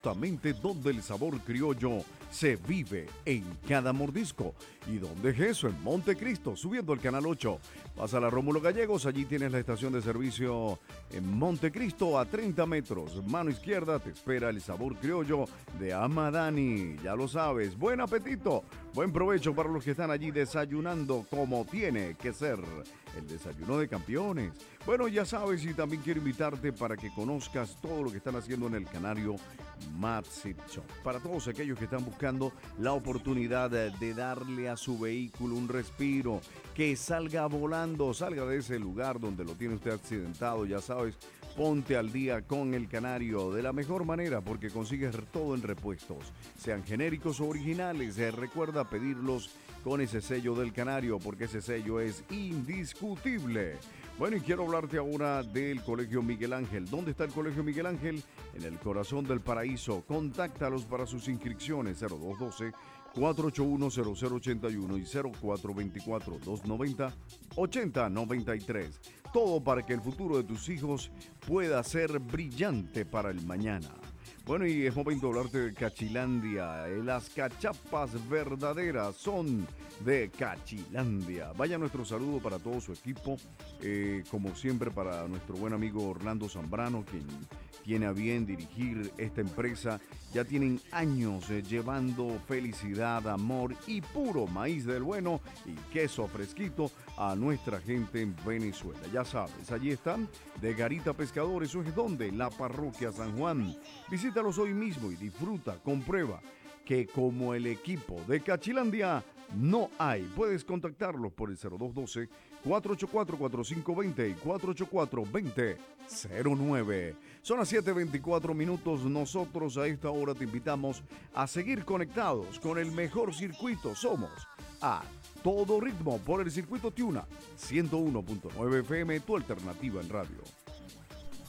Justamente donde el sabor criollo se vive en cada mordisco. ¿Y dónde es eso? En Montecristo, subiendo al Canal 8. Pasa a la Rómulo Gallegos, allí tienes la estación de servicio en Montecristo a 30 metros. Mano izquierda te espera el sabor criollo de Amadani. Ya lo sabes, buen apetito, buen provecho para los que están allí desayunando como tiene que ser. El desayuno de campeones. Bueno, ya sabes, y también quiero invitarte para que conozcas todo lo que están haciendo en el Canario Matsit Shop. Para todos aquellos que están buscando la oportunidad de darle a su vehículo un respiro, que salga volando, salga de ese lugar donde lo tiene usted accidentado, ya sabes, ponte al día con el Canario de la mejor manera porque consigues todo en repuestos, sean genéricos o originales. Recuerda pedirlos con ese sello del Canario porque ese sello es indiscutible. Bueno, y quiero hablarte ahora del Colegio Miguel Ángel. ¿Dónde está el Colegio Miguel Ángel? En el corazón del paraíso. Contáctalos para sus inscripciones 0212-481-0081 y 0424-290-8093. Todo para que el futuro de tus hijos pueda ser brillante para el mañana. Bueno, y es momento de hablarte de Cachilandia. Las cachapas verdaderas son de Cachilandia. Vaya nuestro saludo para todo su equipo, como siempre para nuestro buen amigo Orlando Zambrano, quien tiene a bien dirigir esta empresa. Ya tienen años llevando felicidad, amor y puro maíz del bueno y queso fresquito a nuestra gente en Venezuela. Ya sabes, allí están, de Garita Pescadores. ¿Eso es donde? La Parroquia San Juan. Visítalos hoy mismo y disfruta, comprueba que como el equipo de Cachilandia no hay. Puedes contactarlos por el 0212-484-4520 y 484-2009. Son las 7:24 minutos. Nosotros a esta hora te invitamos a seguir conectados con el mejor circuito. Somos a todo ritmo por el circuito Tiuna 101.9 FM, tu alternativa en radio.